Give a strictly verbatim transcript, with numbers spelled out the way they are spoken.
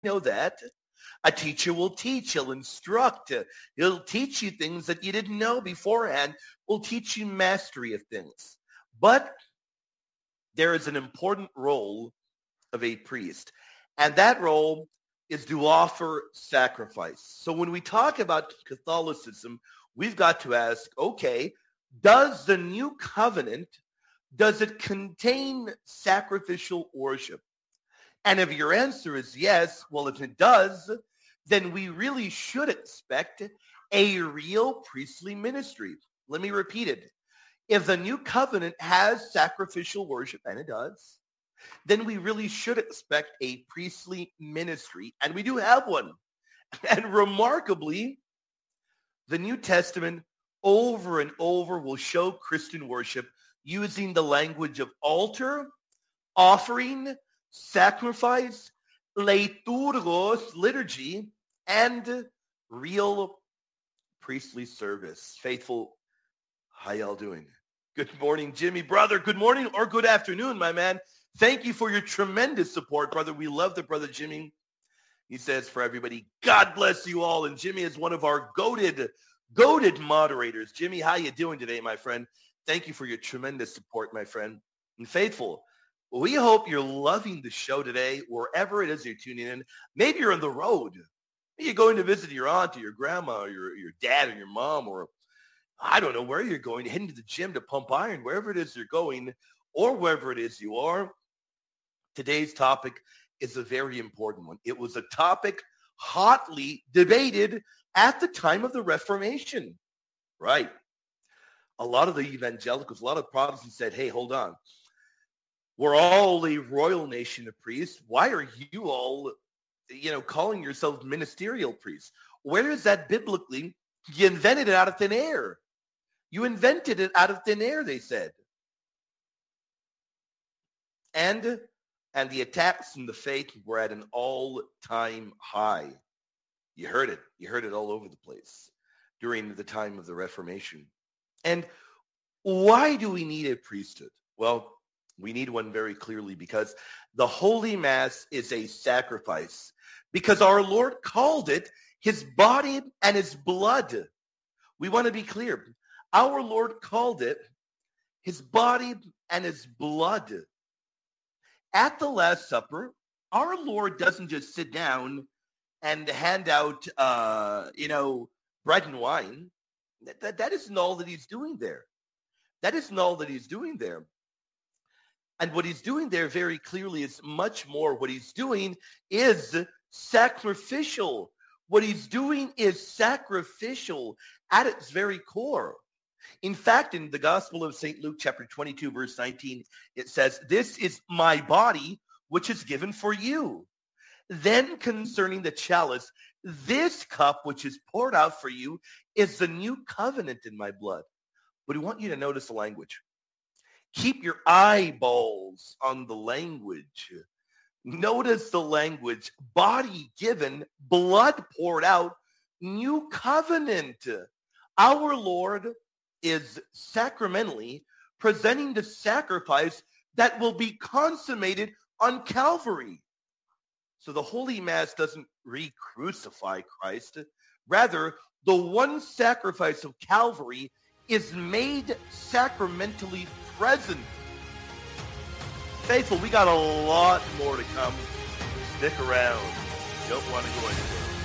know that. A teacher will teach, he'll instruct, uh, he'll teach you things that you didn't know beforehand, will teach you mastery of things. But there is an important role of a priest, and that role is to offer sacrifice. So when we talk about Catholicism, we've got to ask, okay, does the new covenant, does it contain sacrificial worship? And if your answer is yes, well, if it does, then we really should expect a real priestly ministry. Let me repeat it. If the new covenant has sacrificial worship, and it does, then we really should expect a priestly ministry, and we do have one. And remarkably, the New Testament over and over will show Christian worship using the language of altar, offering, sacrifice, liturgos, liturgy, and real priestly service. Faithful, how y'all doing? Good morning, Jimmy, brother. Good morning or good afternoon, my man. Thank you for your tremendous support, brother. We love the brother Jimmy. He says for everybody, God bless you all. And Jimmy is one of our goated, goated moderators. Jimmy, how you doing today, my friend? Thank you for your tremendous support, my friend. And faithful, we hope you're loving the show today, wherever it is you're tuning in. Maybe you're on the road. Maybe you're going to visit your aunt or your grandma or your, your dad or your mom, or I don't know where you're going, heading to the gym to pump iron, wherever it is you're going, or wherever it is you are. Today's topic is a very important one. It was a topic hotly debated at the time of the Reformation. Right. A lot of the evangelicals, a lot of Protestants said, hey, hold on. We're all a royal nation of priests. Why are you all, you know, calling yourselves ministerial priests? Where is that biblically? You invented it out of thin air. You invented it out of thin air, they said. And, and the attacks on the faith were at an all-time high. You heard it. You heard it all over the place during the time of the Reformation. And why do we need a priesthood? Well, we need one very clearly because the Holy Mass is a sacrifice, because our Lord called it his body and his blood. We want to be clear. Our Lord called it his body and his blood. At the Last Supper, our Lord doesn't just sit down and hand out, uh, you know, bread and wine. That, that, that isn't all that he's doing there. That isn't all that he's doing there. And what he's doing there very clearly is much more. What he's doing is sacrificial. What he's doing is sacrificial at its very core. In fact, in the Gospel of Saint Luke, chapter twenty-two, verse nineteen, it says, this is my body, which is given for you. Then concerning the chalice, this cup, which is poured out for you, is the new covenant in my blood. But we want you to notice the language. Keep your eyeballs on the language. Notice the language. Body given, blood poured out, new covenant. Our Lord is sacramentally presenting the sacrifice that will be consummated on Calvary. So the Holy Mass doesn't re-crucify Christ. Rather, the one sacrifice of Calvary is made sacramentally present. Faithful, we got a lot more to come. Stick around. You don't want to go anywhere.